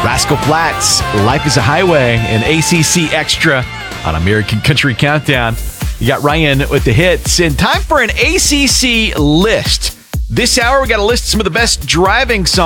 Rascal Flatts, Life is a Highway, and ACC Extra on American Country Countdown. You got Ryan with the hits, and time for an ACC list. This hour, we got to list some of the best driving songs